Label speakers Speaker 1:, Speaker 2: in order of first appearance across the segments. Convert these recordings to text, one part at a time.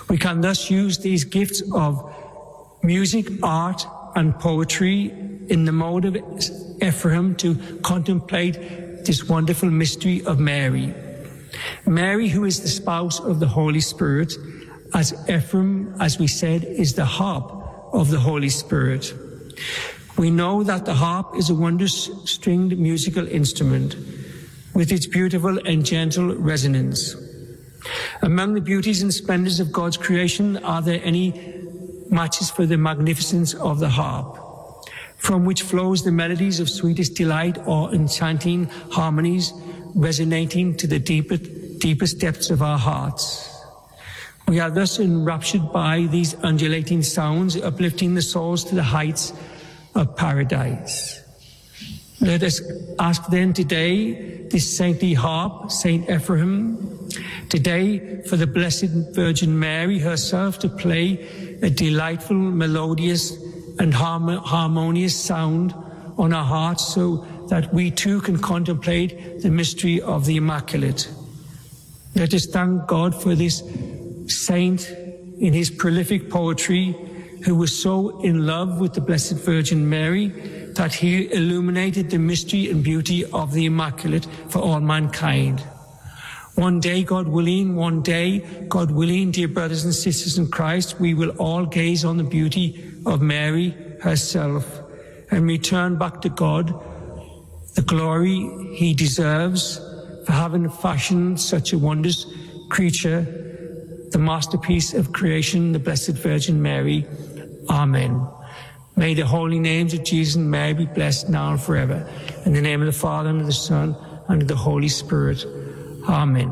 Speaker 1: We can thus use these gifts of music, art, and poetry in the mode of Ephraim to contemplate this wonderful mystery of Mary. Mary, who is the spouse of the Holy Spirit, as Ephraim, as we said, is the harp of the Holy Spirit. We know that the harp is a wondrous stringed musical instrument with its beautiful and gentle resonance. Among the beauties and splendors of God's creation, are there any matches for the magnificence of the harp, from which flows the melodies of sweetest delight or enchanting harmonies resonating to the deepest depths of our hearts? We are thus enraptured by these undulating sounds, uplifting the souls to the heights of paradise. Let us ask then today this saintly harp, Saint Ephraim, today for the Blessed Virgin Mary herself to play a delightful, melodious and harmonious sound on our hearts, so that we too can contemplate the mystery of the Immaculate. Let us thank God for this saint in his prolific poetry, who was so in love with the Blessed Virgin Mary that he illuminated the mystery and beauty of the Immaculate for all mankind. One day, God willing, dear brothers and sisters in Christ, we will all gaze on the beauty of Mary herself and return back to God the glory he deserves for having fashioned such a wondrous creature, the masterpiece of creation, the Blessed Virgin Mary. Amen. May the holy names of Jesus and Mary be blessed now and forever. In the name of the Father, and of the Son, and of the Holy Spirit. Amen.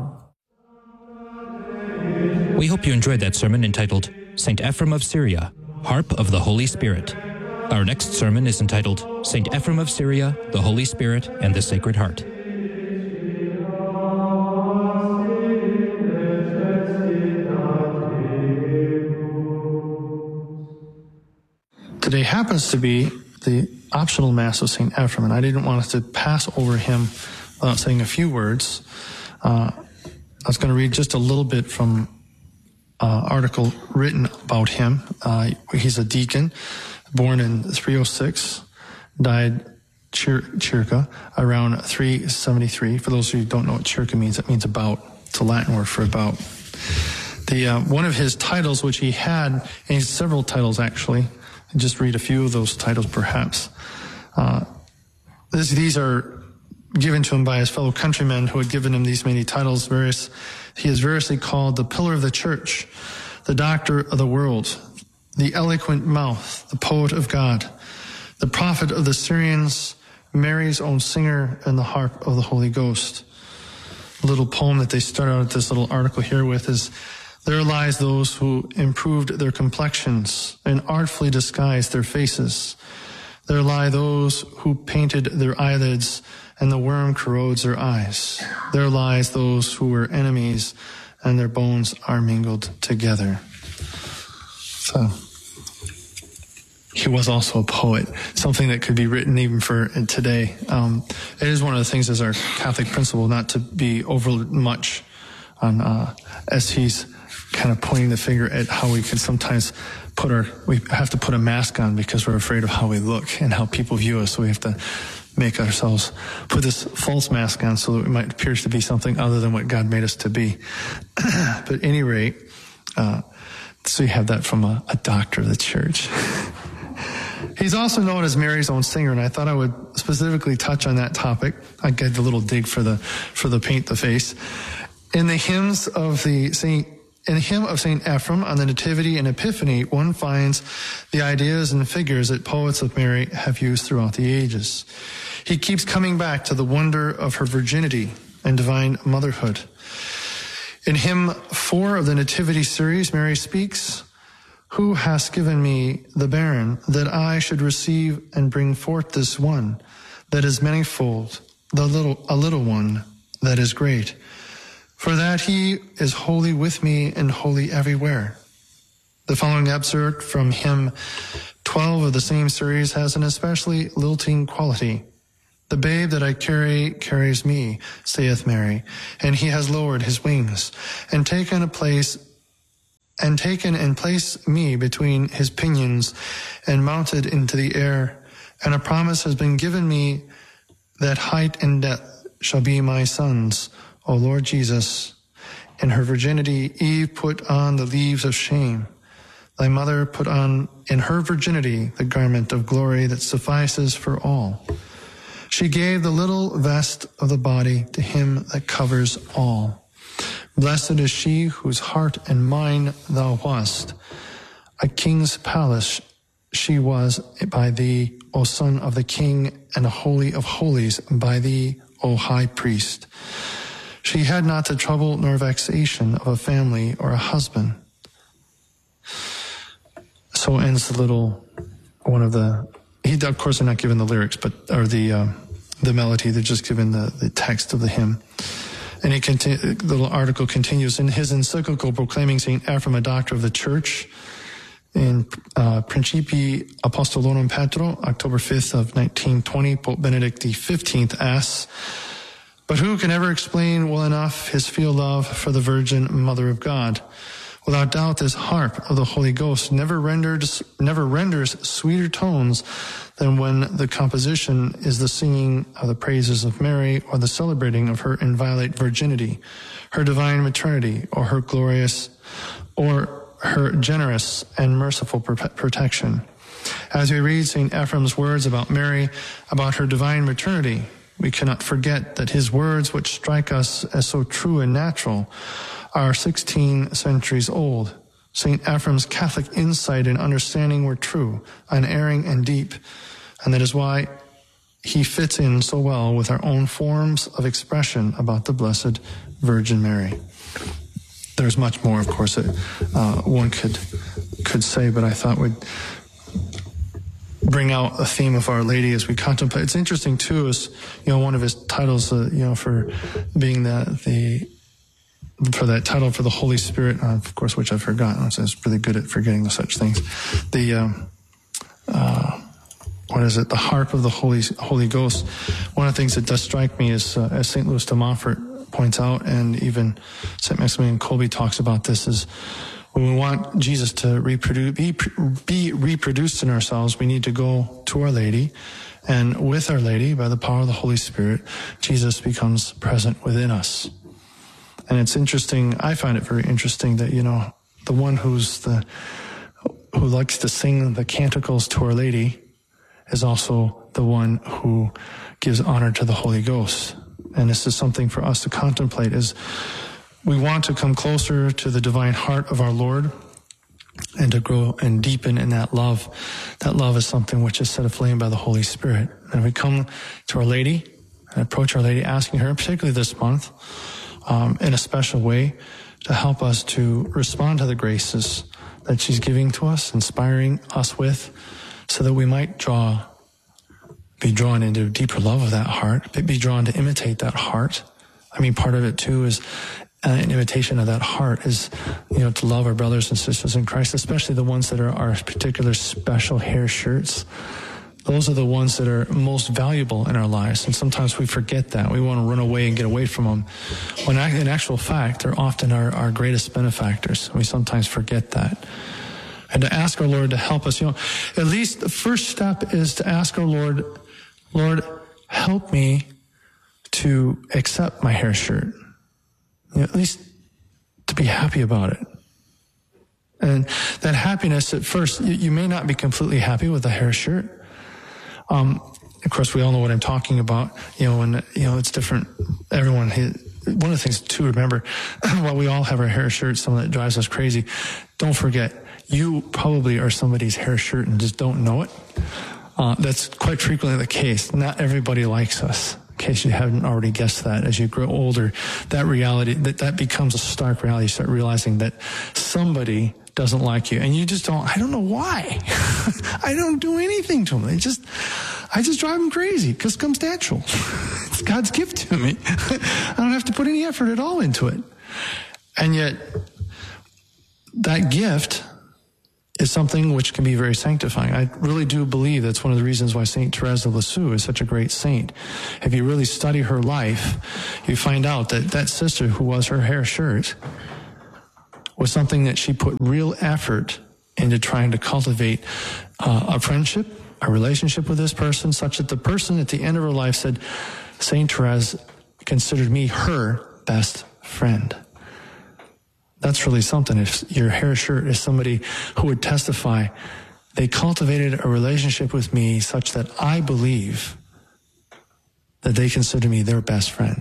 Speaker 2: We hope you enjoyed that sermon entitled St. Ephraim of Syria, Harp of the Holy Spirit. Our next sermon is entitled St. Ephraim of Syria, the Holy Spirit, and the Sacred Heart.
Speaker 3: Today happens to be the optional Mass of St. Ephraim, and I didn't want us to pass over him without saying a few words. I was going to read just a little bit from an article written about him. He's a deacon, born in 306, died circa around 373. For those of you who don't know what circa means, it means about. It's a Latin word for about. One of his titles, which he had, and he has several titles actually, I'll just read a few of those titles perhaps. These are given to him by his fellow countrymen who had given him these many titles. He is variously called the Pillar of the Church, the Doctor of the World, the Eloquent Mouth, the Poet of God, the Prophet of the Syrians, Mary's own singer, and the Harp of the Holy Ghost. A little poem that they start out this little article here with is, "There lies those who improved their complexions and artfully disguised their faces. There lie those who painted their eyelids and the worm corrodes their eyes. There lies those who were enemies and their bones are mingled together." So he was also a poet, something that could be written even for today. It is one of the things as our Catholic principle not to be over much on, as he's kind of pointing the finger at how we can sometimes we have to put a mask on because we're afraid of how we look and how people view us. So we have to make ourselves put this false mask on so that we might appear to be something other than what God made us to be. But at any rate, so you have that from a doctor of the church. He's also known as Mary's own singer, and I thought I would specifically touch on that topic. I get a little dig for the paint the face. In the hymns of in the hymn of St. Ephraim on the Nativity and Epiphany, one finds the ideas and figures that poets of Mary have used throughout the ages. He keeps coming back to the wonder of her virginity and divine motherhood. In hymn 4 of the Nativity series, Mary speaks, "Who hast given me the barren, that I should receive and bring forth this one that is manifold, a little one that is great? For that he is holy with me and holy everywhere." The following excerpt from hymn 12 of the same series has an especially lilting quality. "The babe that I carry carries me, saith Mary, and he has lowered his wings and taken a place and taken and placed me between his pinions and mounted into the air. And a promise has been given me that height and depth shall be my sons, O Lord Jesus. In her virginity, Eve put on the leaves of shame. Thy mother put on in her virginity the garment of glory that suffices for all. She gave the little vest of the body to him that covers all. Blessed is she whose heart and mind thou wast. A king's palace she was by thee, O Son of the King, and a holy of holies by thee, O High Priest. She had not the trouble nor vexation of a family or a husband. So ends the little one of the. Of course, they're not given the lyrics, or the melody. They're just given the text of the hymn. And the little article continues in his encyclical proclaiming St. Ephrem, a doctor of the Church, in Principii Apostolorum Petro, October 5th of 1920, Pope Benedict XV asks, but who can ever explain well enough his filial love for the Virgin Mother of God? Without doubt, this harp of the Holy Ghost never renders sweeter tones than when the composition is the singing of the praises of Mary or the celebrating of her inviolate virginity, her divine maternity, or her glorious, or her generous and merciful protection. As we read St. Ephrem's words about Mary, about her divine maternity, we cannot forget that his words, which strike us as so true and natural, are 16 centuries old. St. Ephrem's Catholic insight and understanding were true, unerring, and deep, and that is why he fits in so well with our own forms of expression about the Blessed Virgin Mary. There's much more, of course, that one could say, but I thought we'd bring out a theme of Our Lady as we contemplate. It's interesting too, is one of his titles, for being for that title for the Holy Spirit, of course, which I've forgotten. So it's really good at forgetting such things. The harp of the Holy Ghost. One of the things that does strike me is, as St. Louis de Montfort points out, and even St. Maximilian Kolbe talks about this, is when we want Jesus to be reproduced in ourselves, we need to go to Our Lady, and with Our Lady, by the power of the Holy Spirit, Jesus becomes present within us. And it's interesting, I find it very interesting that, the one who likes to sing the canticles to Our Lady is also the one who gives honor to the Holy Ghost. And this is something for us to contemplate, is we want to come closer to the divine heart of our Lord and to grow and deepen in that love. That love is something which is set aflame by the Holy Spirit. And we come to Our Lady and approach Our Lady, asking her, particularly this month, in a special way, to help us to respond to the graces that she's giving to us, inspiring us with, so that we might be drawn into deeper love of that heart, be drawn to imitate that heart. I mean, part of it too is an imitation of that heart is, to love our brothers and sisters in Christ, especially the ones that are our particular special hair shirts. Those are the ones that are most valuable in our lives. And sometimes we forget that. We want to run away and get away from them. When in actual fact, they're often our greatest benefactors. We sometimes forget that. And to ask our Lord to help us, at least the first step is to ask our Lord, Lord, help me to accept my hair shirt. At least to be happy about it. And that happiness at first, you may not be completely happy with the hair shirt. Of course, we all know what I'm talking about, when, it's different. Everyone, one of the things to remember, while we all have our hair shirts, some of that drives us crazy, don't forget, you probably are somebody's hair shirt and just don't know it. That's quite frequently the case. Not everybody likes us. In case you haven't already guessed that, as you grow older, that reality, that becomes a stark reality. You start realizing that somebody doesn't like you, and you just don't. I don't know why. I don't do anything to them. I just drive them crazy because it comes natural. It's God's gift to me. I don't have to put any effort at all into it, and yet that gift is something which can be very sanctifying. I really do believe that's one of the reasons why Saint Therese of Lisieux is such a great saint. If you really study her life, you find out that sister who was her hair shirt was something that she put real effort into trying to cultivate a friendship, a relationship with this person, such that the person at the end of her life said, St. Therese considered me her best friend. That's really something. If your hair shirt is somebody who would testify, they cultivated a relationship with me such that I believe that they consider me their best friend.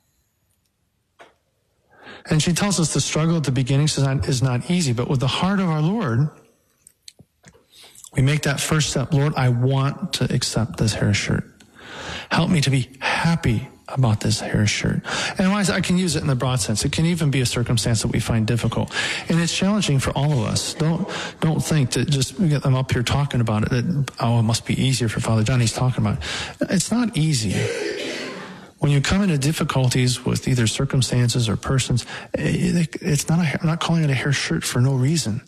Speaker 3: And she tells us the struggle at the beginning is not easy, but with the heart of our Lord, we make that first step. Lord, I want to accept this hair shirt. Help me to be happy about this hair shirt. And I can use it in the broad sense. It can even be a circumstance that we find difficult. And it's challenging for all of us. Don't think that just get them up here talking about it, that, it must be easier for Father John. He's talking about it. It's not easy. When you come into difficulties with either circumstances or persons, it's not I'm not calling it a hair shirt for no reason.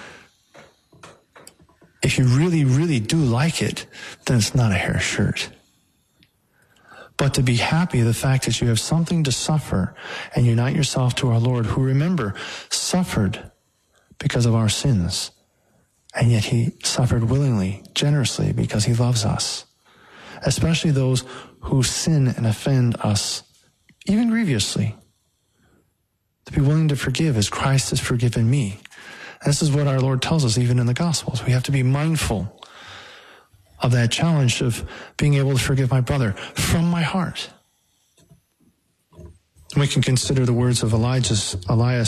Speaker 3: If you really, really do like it, then it's not a hair shirt. But to be happy, the fact that you have something to suffer and unite yourself to our Lord, who, remember, suffered because of our sins. And yet he suffered willingly, generously, because he loves us. Especially those who sin and offend us, even grievously. To be willing to forgive as Christ has forgiven me. And this is what our Lord tells us even in the Gospels. We have to be mindful of that challenge of being able to forgive my brother from my heart. We can consider the words of Elijah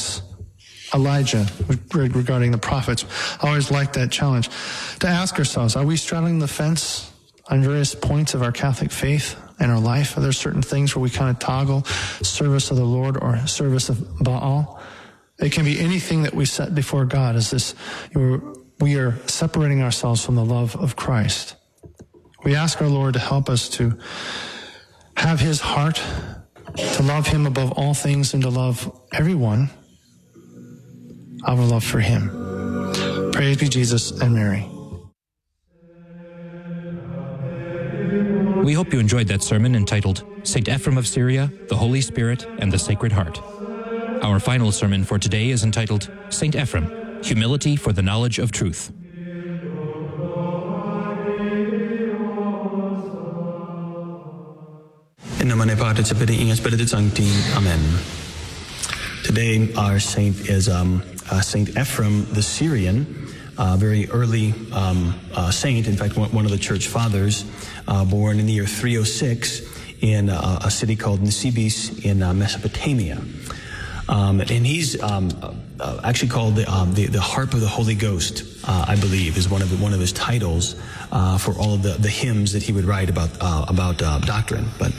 Speaker 3: regarding the prophets. I always like that challenge to ask ourselves, are we straddling the fence on various points of our Catholic faith and our life? Are there certain things where we kind of toggle service of the Lord or service of Baal? It can be anything that we set before God. We are separating ourselves from the love of Christ. We ask our Lord to help us to have his heart, to love him above all things, and to love everyone out of love for him. Praise be Jesus and Mary.
Speaker 2: We hope you enjoyed that sermon entitled St. Ephrem of Syria, the Holy Spirit, and the Sacred Heart. Our final sermon for today is entitled St. Ephrem, Humility for the Knowledge of Truth.
Speaker 4: In nomine Patris et Filii et Spiritus Sancti. Amen. Today our saint is Saint Ephrem the Syrian, a very early saint. In fact, one of the church fathers, born in the year 306 in a city called Nisibis in Mesopotamia. And he's actually called the Harp of the Holy Ghost, I believe, is one of his titles for all of the hymns that he would write about doctrine. But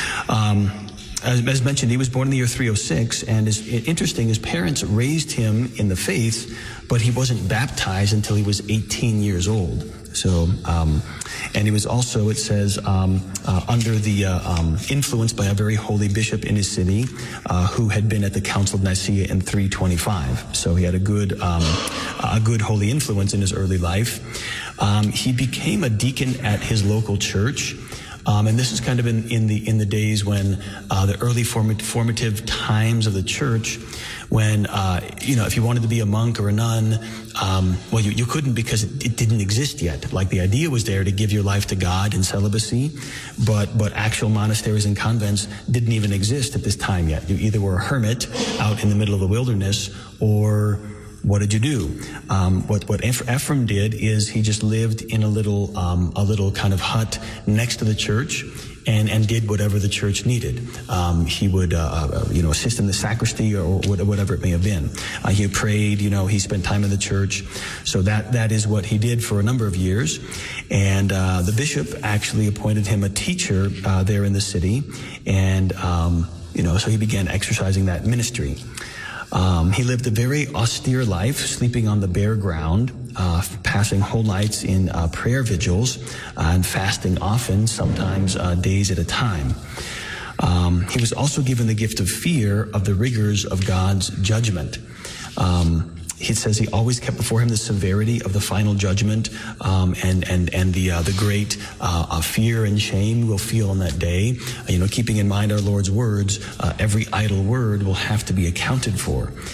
Speaker 4: as mentioned, he was born in the year 306, and is interesting. His parents raised him in the faith, but he wasn't baptized until he was 18 years old. So, and he was also, it says, under the influence by a very holy bishop in his city, who had been at the Council of Nicaea in 325. So he had a good holy influence in his early life. He became a deacon at his local church. And this is kind of in the days when the early formative times of the church, when if you wanted to be a monk or a nun, well, you couldn't, because it didn't exist yet. Like, the idea was there to give your life to God in celibacy, but actual monasteries and convents didn't even exist at this time yet. You either were a hermit out in the middle of the wilderness, or what did you do? What Ephrem did is he just lived in a little kind of hut next to the church, and did whatever the church needed. He would, assist in the sacristy or whatever it may have been. He prayed, he spent time in the church. So that is what he did for a number of years. And the bishop actually appointed him a teacher there in the city. And, so he began exercising that ministry. He lived a very austere life, sleeping on the bare ground, passing whole nights in prayer vigils, and fasting often, sometimes days at a time. He was also given the gift of fear of the rigors of God's judgment. He says he always kept before him the severity of the final judgment, and the great fear and shame we'll feel on that day. Keeping in mind our Lord's words, every idle word will have to be accounted for.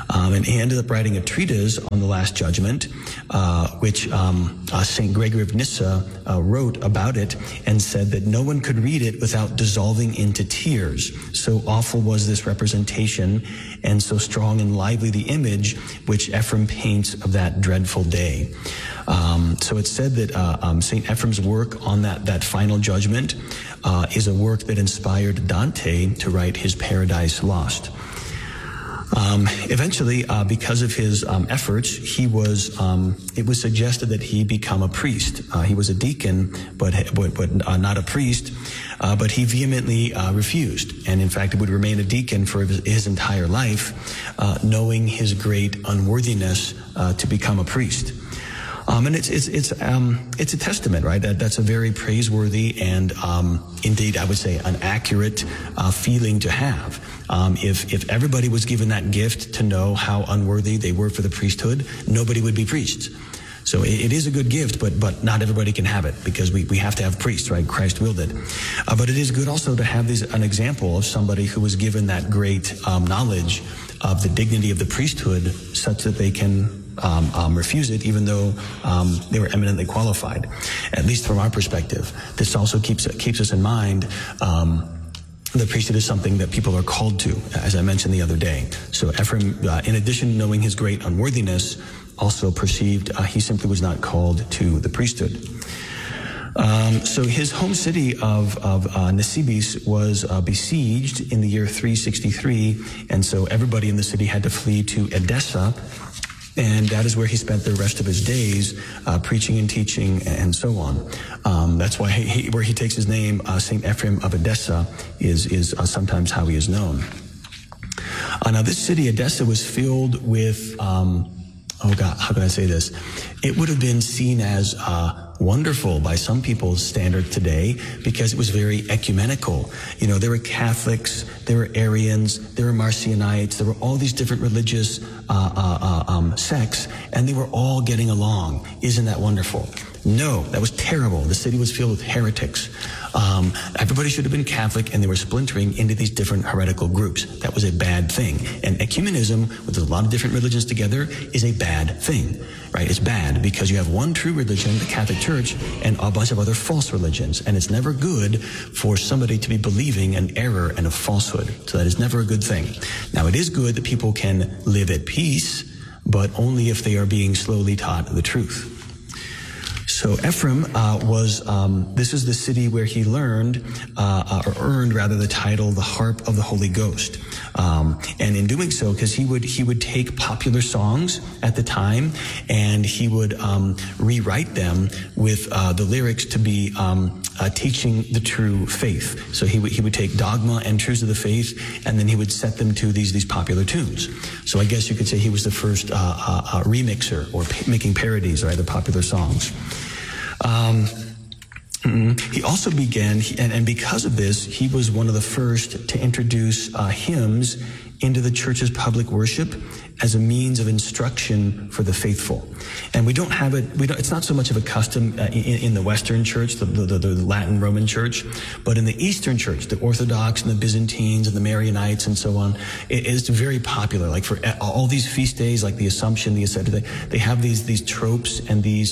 Speaker 4: And he ended up writing a treatise on the Last Judgment, which St. Gregory of Nyssa wrote about it and said that no one could read it without dissolving into tears. So awful was this representation, and so strong and lively the image which Ephraim paints of that dreadful day. So it's said that St. Ephraim's work on that final judgment is a work that inspired Dante to write his Paradise Lost. Eventually, because of his efforts, it was suggested that he become a priest. He was a deacon, but not a priest. But he vehemently refused, and in fact, would remain a deacon for his entire life, knowing his great unworthiness to become a priest. And it's a testament, right? That's a very praiseworthy and indeed, I would say, an accurate feeling to have. If everybody was given that gift to know how unworthy they were for the priesthood, nobody would be priests. So it is a good gift, but not everybody can have it, because we have to have priests, right? Christ willed it. But it is good also to have an example of somebody who was given that great knowledge of the dignity of the priesthood, such that they can refuse it, even though they were eminently qualified. At least from our perspective, this also keeps us in mind. The priesthood is something that people are called to, as I mentioned the other day. So Ephraim, in addition to knowing his great unworthiness, also perceived he simply was not called to the priesthood. So his home city of Nisibis was besieged in the year 363, and so everybody in the city had to flee to Edessa. And that is where he spent the rest of his days preaching and teaching and so on. That's why where he takes his name, St. Ephraim of Edessa, is sometimes how he is known. Now, this city, Edessa, was filled with, how can I say this? It would have been seen as wonderful by some people's standard today, because it was very ecumenical. You know, there were Catholics, there were Arians, there were Marcionites, there were all these different religious sects, and they were all getting along. Isn't that wonderful? No, that was terrible. The city was filled with heretics. Everybody should have been Catholic, and they were splintering into these different heretical groups. That was a bad thing. And ecumenism, with a lot of different religions together, is a bad thing, right? It's bad because you have one true religion, the Catholic Church, and a bunch of other false religions. And it's never good for somebody to be believing an error and a falsehood. So that is never a good thing. Now, it is good that people can live at peace, but only if they are being slowly taught the truth. So Ephraim this is the city where he earned the title, the Harp of the Holy Ghost. And in doing so, because he would take popular songs at the time, and he would rewrite them with the lyrics to be teaching the true faith. So he would take dogma and truths of the faith, and then he would set them to these popular tunes. So I guess you could say he was the first remixer, or making parodies, right, of popular songs. He also began, and because of this, he was one of the first to introduce hymns into the church's public worship as a means of instruction for the faithful. And we don't have it, it's not so much of a custom in the Western church, the Latin Roman church, but in the Eastern church, the Orthodox and the Byzantines and the Marianites and so on, it's very popular. Like for all these feast days, like the Assumption, the Ascent, they have these tropes and these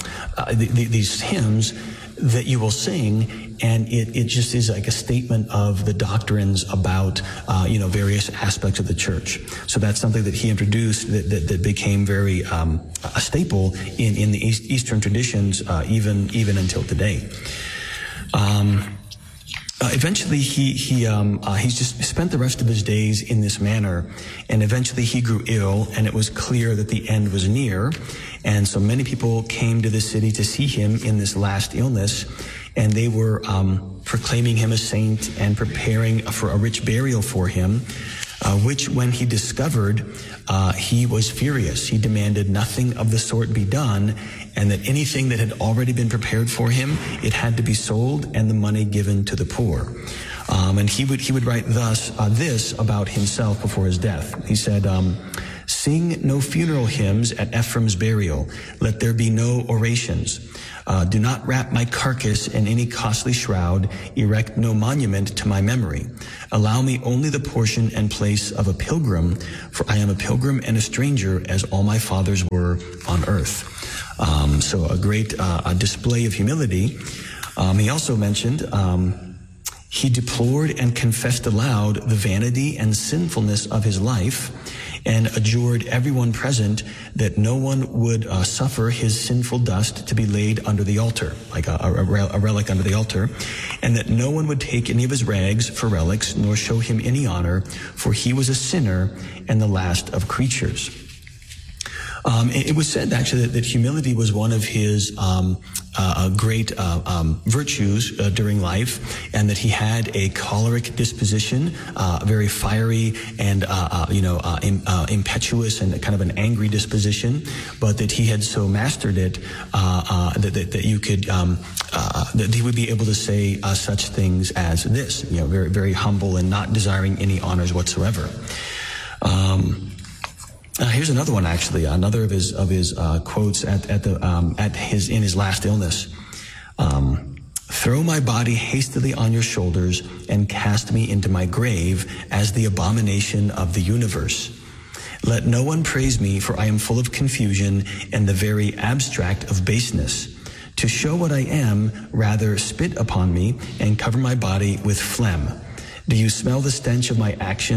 Speaker 4: hymns that you will sing, and it just is like a statement of the doctrines about various aspects of the church. So that's something that he introduced that became very a staple in the Eastern traditions, even until today. Eventually, he just spent the rest of his days in this manner, and eventually he grew ill, and it was clear that the end was near. And so many people came to the city to see him in this last illness, and they were proclaiming him a saint and preparing for a rich burial for him, which when he discovered, he was furious. He demanded nothing of the sort be done, and that anything that had already been prepared for him, it had to be sold and the money given to the poor. And he would write this about himself before his death. He said, Sing no funeral hymns at Ephraim's burial. Let there be no orations. Do not wrap my carcass in any costly shroud. Erect no monument to my memory. Allow me only the portion and place of a pilgrim, for I am a pilgrim and a stranger, as all my fathers were on earth. So a great display of humility. He also mentioned he deplored and confessed aloud the vanity and sinfulness of his life, and adjured everyone present that no one would suffer his sinful dust to be laid under the altar, like a relic under the altar, and that no one would take any of his rags for relics, nor show him any honor, for he was a sinner and the last of creatures. It was said actually that humility was one of his great virtues during life, and that he had a choleric disposition, very fiery and impetuous and kind of an angry disposition, but that he had so mastered it that you could that he would be able to say such things as this, very very humble and not desiring any honors whatsoever. Here's another one, actually. Another of his quotes in his last illness. Throw my body hastily on your shoulders and cast me into my grave as the abomination of the universe. Let no one praise me, for I am full of confusion and the very abstract of baseness. To show what I am, rather spit upon me and cover my body with phlegm. Did you smell the stench of my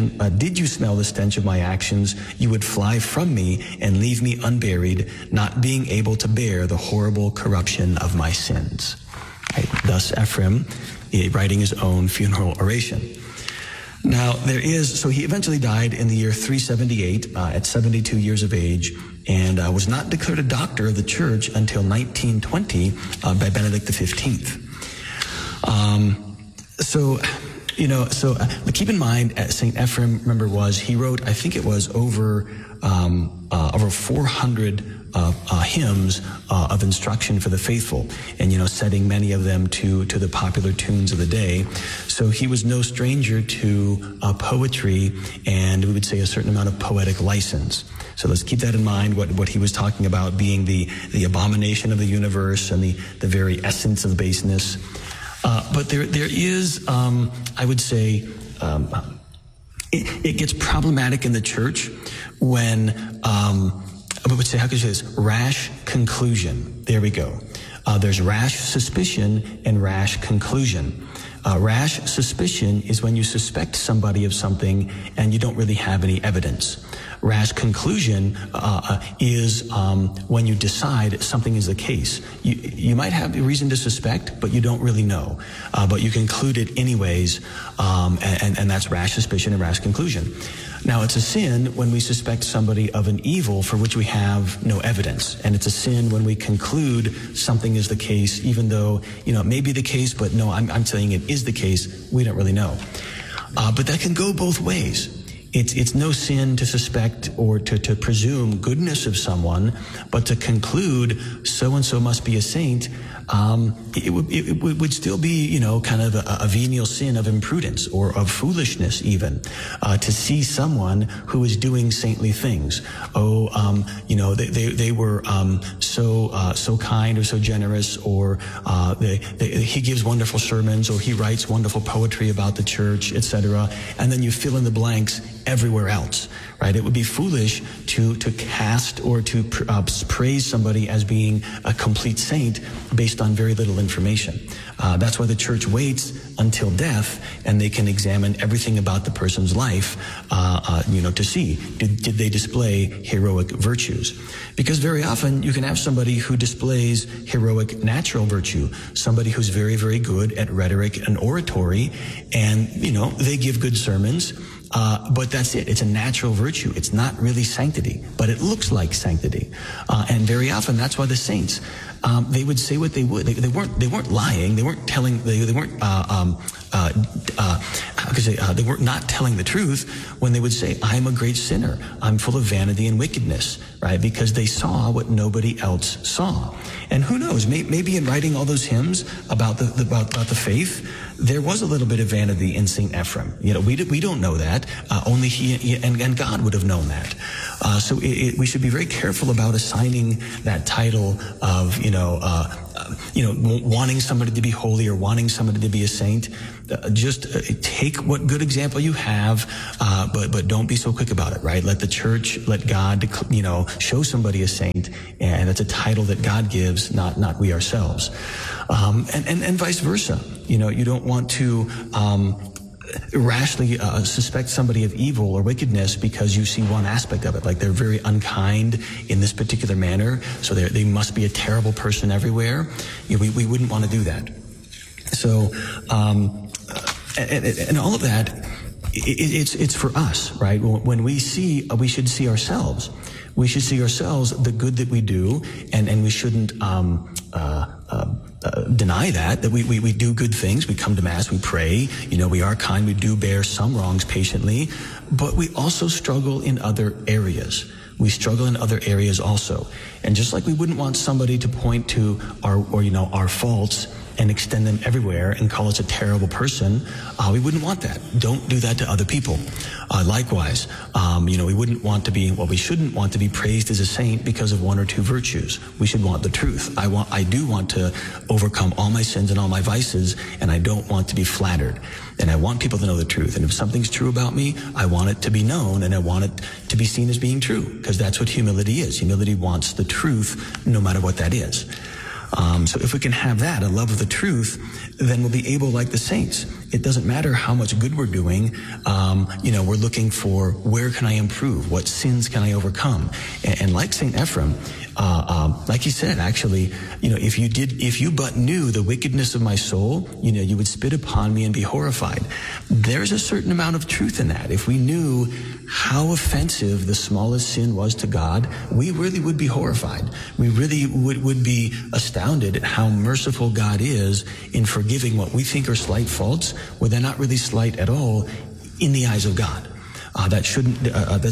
Speaker 4: actions, you would fly from me and leave me unburied, not being able to bear the horrible corruption of my sins. Right? Thus Ephraim, writing his own funeral oration. Now so he eventually died in the year 378 at 72 years of age, and was not declared a doctor of the church until 1920 by Benedict XV. Keep in mind, St. Ephraim, remember, he wrote, I think it was over 400 hymns of instruction for the faithful, and setting many of them to the popular tunes of the day. So he was no stranger to poetry, and we would say a certain amount of poetic license. So let's keep that in mind, what he was talking about being the abomination of the universe and the very essence of baseness. But there is, I would say, it gets problematic in the church when, I would say, how could you say this? Rash conclusion. There we go. There's rash suspicion and rash conclusion. Rash suspicion is when you suspect somebody of something and you don't really have any evidence. Rash conclusion is when you decide something is the case. You might have a reason to suspect, but you don't really know. But you conclude it anyways, and that's rash suspicion and rash conclusion. Now, it's a sin when we suspect somebody of an evil for which we have no evidence. And it's a sin when we conclude something is the case, even though, it may be the case, but no, I'm saying it is the case. We don't really know. But that can go both ways. It's no sin to suspect or to presume goodness of someone, but to conclude so-and-so must be a saint, it would still be, kind of a venial sin of imprudence or of foolishness even, to see someone who is doing saintly things. They were so kind or so generous, or he gives wonderful sermons, or he writes wonderful poetry about the church, etc. And then you fill in the blanks everywhere else, right? It would be foolish to cast or to praise somebody as being a complete saint based on very little information. That's why the church waits until death, and they can examine everything about the person's life, to see, did they display heroic virtues? Because very often you can have somebody who displays heroic natural virtue, somebody who's very, very good at rhetoric and oratory, and, they give good sermons, but that's it. It's a natural virtue. It's not really sanctity, but it looks like sanctity. And very often that's why the saints, they would say what they would. They weren't lying. They weren't telling, they weren't not telling the truth when they would say, I'm a great sinner. I'm full of vanity and wickedness, right? Because they saw what nobody else saw. And who knows, maybe in writing all those hymns about the faith, there was a little bit of vanity in St. Ephraim. We don't know that. Only he and God would have known that. So we should be very careful about assigning that title of, wanting somebody to be holy or wanting somebody to be a saint. Just take what good example you have, but don't be so quick about it, right? Let the church, let God, show somebody a saint, and it's a title that God gives, not we ourselves. And vice versa. You don't want to irrationally suspect somebody of evil or wickedness because you see one aspect of it, like they're very unkind in this particular manner, so they must be a terrible person everywhere. We wouldn't want to do that. So, and all of that, it's for us, right? When we should see ourselves. We should see ourselves the good that we do, and we shouldn't deny that we do good things. We come to Mass, we pray, we are kind, we do bear some wrongs patiently, but we also struggle in other areas. We struggle in other areas also. And just like we wouldn't want somebody to point to our faults and extend them everywhere and call us a terrible person, we wouldn't want that. Don't do that to other people. Likewise, we we shouldn't want to be praised as a saint because of one or two virtues. We should want the truth. I do want to overcome all my sins and all my vices, and I don't want to be flattered. And I want people to know the truth. And if something's true about me, I want it to be known, and I want it to be seen as being true, because that's what humility is. Humility wants the truth, no matter what that is. So if we can have that, a love of the truth, then we'll be able, like the saints. It doesn't matter how much good we're doing. We're looking for, where can I improve? What sins can I overcome? And like St. Ephraim, like he said, actually, if you but knew the wickedness of my soul, you would spit upon me and be horrified. There's a certain amount of truth in that. If we knew how offensive the smallest sin was to God, we really would be horrified. We really would be astounded at how merciful God is in forgiving what we think are slight faults, where they're not really slight at all in the eyes of God. That shouldn't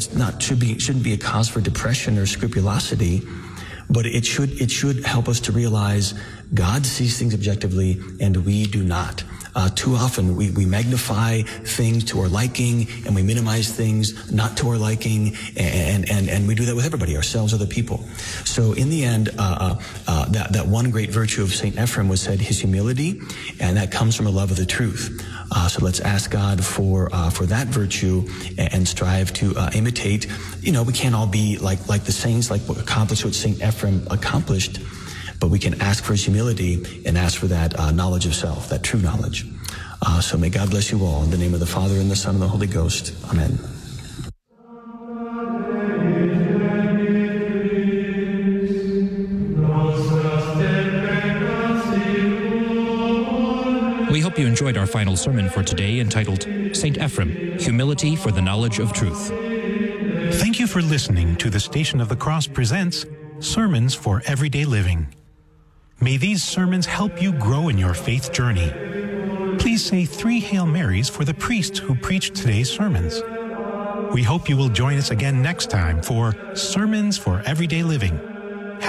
Speaker 4: be a cause for depression or scrupulosity, but it should help us to realize God sees things objectively and we do not. Too often we magnify things to our liking and we minimize things not to our liking, and we do that with everybody, ourselves, other people. So in the end, that one great virtue of St. Ephraim was said his humility, and that comes from a love of the truth. So let's ask God for that virtue and strive to imitate. We can't all be like the saints, like accomplish what St. Ephraim accomplished, but we can ask for his humility and ask for that knowledge of self, that true knowledge. So may God bless you all. In the name of the Father, and the Son, and the Holy Ghost. Amen.
Speaker 2: We hope you enjoyed our final sermon for today, entitled St. Ephraim, Humility for the Knowledge of Truth.
Speaker 5: Thank you for listening to the Station of the Cross presents Sermons for Everyday Living. May these sermons help you grow in your faith journey. Please say 3 Hail Marys for the priest who preached today's sermons. We hope you will join us again next time for Sermons for Everyday Living.